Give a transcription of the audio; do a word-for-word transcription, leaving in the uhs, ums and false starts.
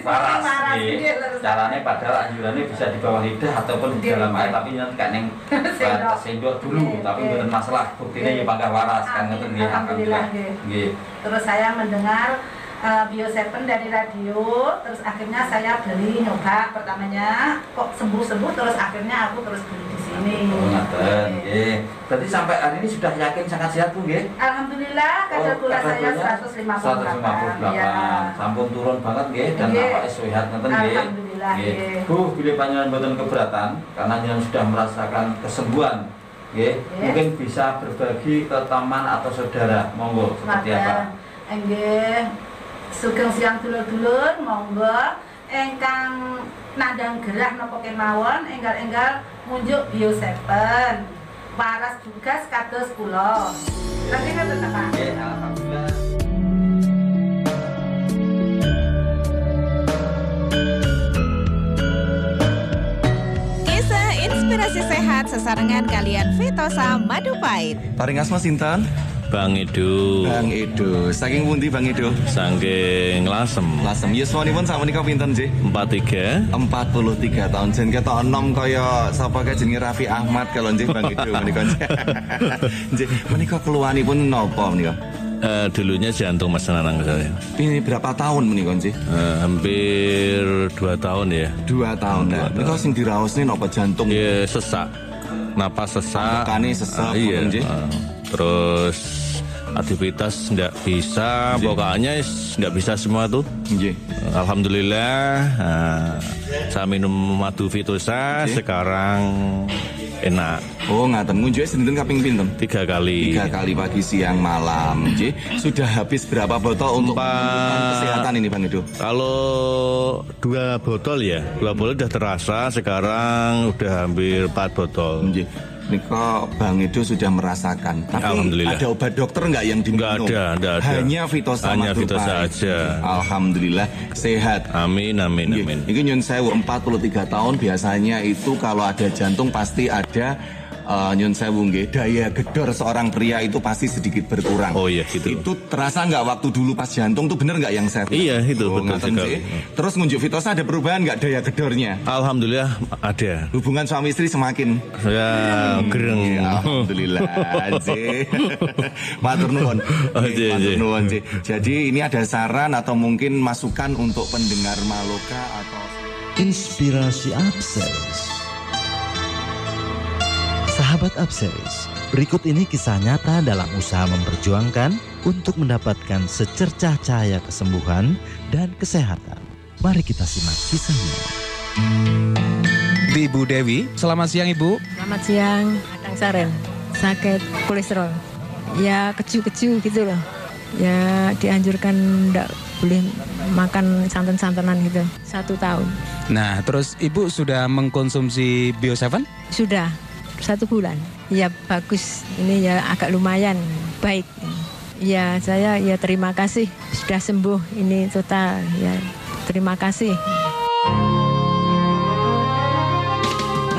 waras nggih. Carane padahal anjurannya bisa di bawah lidah ataupun di dalam air tapi nyen gak ning sendok dulu tapi mboten masalah. Buktine ya pangkah waras kan ngoten nggih. Alhamdulillah nggih. Terus saya mendengar uh, Bio Seven dari radio, terus akhirnya saya beli nyoba pertamanya kok sembuh-sembuh terus akhirnya aku terus beli di sini. Oh, ngaten nggih. Berarti sampai hari ini sudah yakin sangat sehat Bu nggih? Alhamdulillah kadar gula oh, saya seratus lima puluh delapan. Ya. Sampun turun banget nggih dan awake sehat ngoten nggih. Alhamdulillah nggih. Bu, bila panjenengan mboten keberatan karena jenengan sudah merasakan kesembuhan nggih, mungkin bisa berbagi ke teman atau saudara. Monggo seperti apa? Nggih. Sugeng siang dulur-dulur, monggo ingkang nandang gerah napa kemawon enggal-enggal munjuk Bio Seven. Waras tugas kados kula. Lagi ngoten ta, Pak? Nggih, alhamdulillah. Kisah inspirasi sehat sesarengan kalian Vitosa Madu Pahit. Paring asma sinten? Bang Edo. Bang Edo. Saking pundi Bang Edo? Saking Lasem. Lasem. Yuswanipun sakmenika pinten nggih? empat puluh tiga. empat puluh tiga tahun. Jen ketok enom kaya sapa kae jenenge Raffi Ahmad kalau nggih Bang Edo menika. Nggih, menika keluhanipun napa menika? Uh, dulunya jantung Mas Nanang saya. Ini berapa tahun menika nggih? Uh, hampir dua tahun ya. Dua tahun. Nah, menika sing diraosne napa jantung? Iya, sesak. Napas sesak. Tekane sesak. Uh, iya. nggih. Uh, terus aktivitas nggak bisa, pokoknya nggak bisa semua tuh. Nggih. Alhamdulillah, uh, saya minum madu Vitosa sekarang enak. Oh, ngaten. Ngunjuke sinten kaping pinten? Tiga kali. Tiga kali pagi, siang, malam. Nggih. Sudah habis berapa botol untuk Empat. kesehatan ini Bang Edo? Kalau dua botol ya, dua botol udah terasa, sekarang udah hampir empat botol. Nggih. Nika Bang Edo sudah merasakan. Tapi Alhamdulillah. ada obat dokter nggak yang diminum? Nggak ada, nggak ada. Hanya Vitosa Hanya Madu Vitosa Pahit. aja. Alhamdulillah sehat. Amin, amin, Nggih. amin. Ini nyun sewu empat puluh tiga tahun biasanya itu kalau ada jantung pasti ada uh, nyun sewu nggih, daya gedor seorang pria itu pasti sedikit berkurang. Oh iya gitu. Itu terasa nggak waktu dulu pas jantung tuh bener nggak yang saya? Iya itu Oh, betul ngaten sekali. sih. Terus ngunjuk Vitosa ada perubahan nggak daya gedornya? Alhamdulillah ada. Hubungan suami istri semakin Saya gereng. Ya, alhamdulillah, J. Matur nuwun. Oh, J, Matur J. nuwun, J. Jadi ini ada saran atau mungkin masukan untuk pendengar Maloka atau Inspirasi Upseries. Sahabat Upseries, berikut ini kisah nyata dalam usaha memperjuangkan untuk mendapatkan secercah cahaya kesembuhan dan kesehatan. Mari kita simak kisahnya. Ibu Dewi, selamat siang Ibu. Selamat siang, Kang Saren. Sakit kolesterol. Ya keju-keju gitu loh. Ya dianjurkan enggak boleh makan santan-santanan gitu. Satu tahun. Nah, terus Ibu sudah mengkonsumsi Bio Seven? Sudah satu bulan. Ya bagus. Ini ya agak lumayan baik. Ya saya ya terima kasih sudah sembuh ini total. Ya terima kasih.